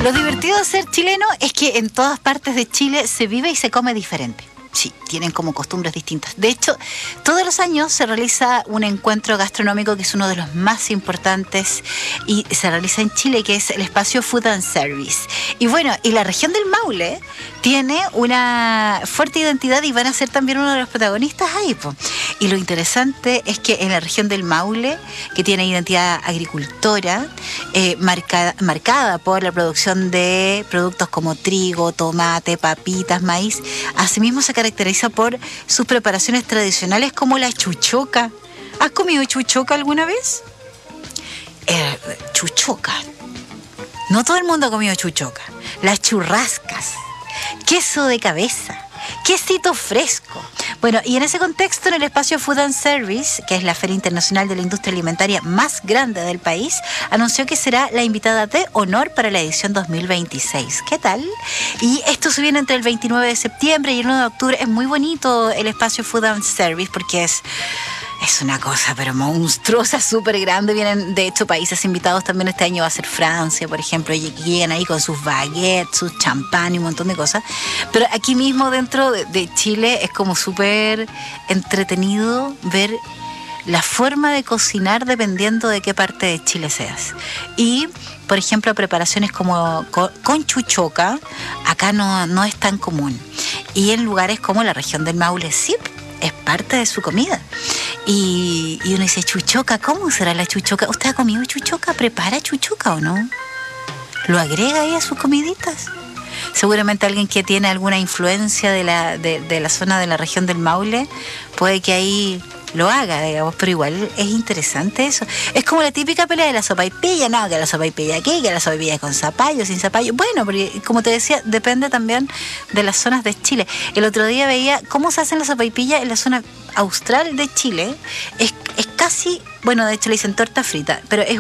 Lo divertido de ser chileno es que en todas partes de Chile se vive y se come diferente. Sí, tienen como costumbres distintas. De hecho, todos los años se realiza un encuentro gastronómico que es uno de los más importantes y se realiza en Chile, que es el espacio Food and Service. Y bueno, y la región del Maule tiene una fuerte identidad y van a ser también uno de los protagonistas ahí, po. Y lo interesante es que en la región del Maule, que tiene identidad agricultora, marcada por la producción de productos como trigo, tomate, papitas, maíz, asimismo se caracteriza por sus preparaciones tradicionales como la chuchoca. ¿Has comido chuchoca alguna vez? Chuchoca. No todo el mundo ha comido chuchoca. Las churrascas, queso de cabeza, quesito fresco. Bueno, y en ese contexto, en el espacio Food and Service, que es la Feria Internacional de la Industria Alimentaria más grande del país, anunció que será la invitada de honor para la edición 2026. ¿Qué tal? Y esto se viene entre el 29 de septiembre y el 1 de octubre. Es muy bonito el espacio Food and Service porque es una cosa, pero monstruosa, súper grande. Vienen, de hecho, países invitados también este año. Va a ser Francia, por ejemplo, y llegan ahí con sus baguettes, sus champán y un montón de cosas. Pero aquí mismo dentro de Chile es como súper entretenido ver la forma de cocinar dependiendo de qué parte de Chile seas. Y, por ejemplo, preparaciones como con chuchoca, acá no es tan común. Y en lugares como la región del Maule, sí, es parte de su comida. Y uno dice, chuchoca, ¿cómo será la chuchoca? ¿Usted ha comido chuchoca? ¿Prepara chuchoca o no? ¿Lo agrega ahí a sus comiditas? Seguramente alguien que tiene alguna influencia de la zona de la región del Maule puede que ahí lo haga, digamos, pero igual es interesante eso. Es como la típica pelea de la sopaipilla, no, que la sopaipilla aquí, que la sopaipilla con zapallo, sin zapallo. Bueno, porque como te decía, depende también de las zonas de Chile. El otro día veía cómo se hacen las sopaipillas en la zona austral de Chile. Es casi, bueno, de hecho le dicen torta frita, pero es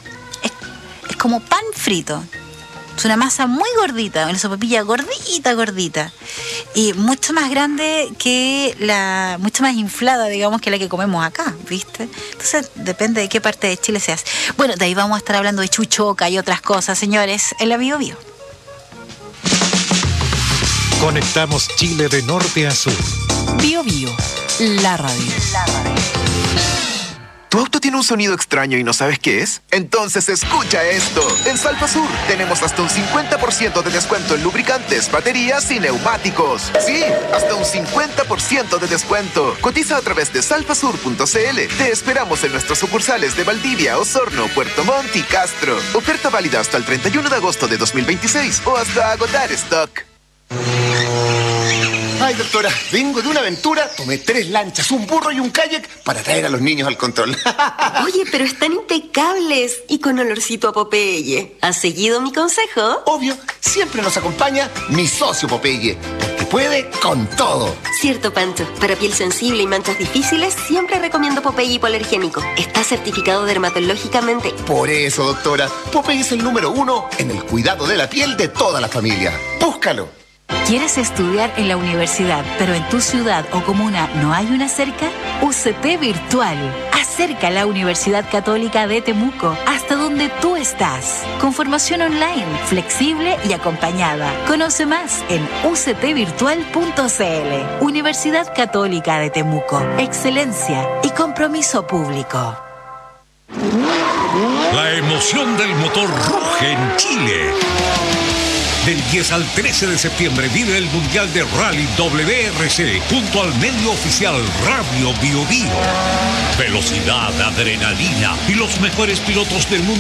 como pan frito. Es una masa muy gordita, una sopapilla gordita. Y mucho más grande mucho más inflada, digamos, que la que comemos acá, ¿viste? Entonces, depende de qué parte de Chile seas. Bueno, de ahí vamos a estar hablando de chuchoca y otras cosas, señores, en la Bio Bio. Conectamos Chile de norte a sur. Bio Bio, la radio. ¿Tu auto tiene un sonido extraño y no sabes qué es? Entonces escucha esto. En Salfasur tenemos hasta un 50% de descuento en lubricantes, baterías y neumáticos. Sí, hasta un 50% de descuento. Cotiza a través de salfasur.cl. Te esperamos en nuestras sucursales de Valdivia, Osorno, Puerto Montt y Castro. Oferta válida hasta el 31 de agosto de 2026 o hasta agotar stock. Ay, doctora, vengo de una aventura, tomé 3 lanchas, un burro y un kayak para traer a los niños al control. Oye, pero están impecables y con olorcito a Popeye. ¿Has seguido mi consejo? Obvio, siempre nos acompaña mi socio Popeye, porque puede con todo. Cierto, Pancho. Para piel sensible y manchas difíciles, siempre recomiendo Popeye hipoalergénico. Está certificado dermatológicamente. Por eso, doctora, Popeye es el número 1 en el cuidado de la piel de toda la familia. Búscalo. ¿Quieres estudiar en la universidad, pero en tu ciudad o comuna no hay una cerca? UCT Virtual. Acerca a la Universidad Católica de Temuco hasta donde tú estás. Con formación online, flexible y acompañada. Conoce más en uctvirtual.cl. Universidad Católica de Temuco. Excelencia y compromiso público. La emoción del motor ruge en Chile. Del 10 al 13 de septiembre vive el Mundial de Rally WRC junto al medio oficial Radio Bio Bio. Velocidad, adrenalina y los mejores pilotos del mundo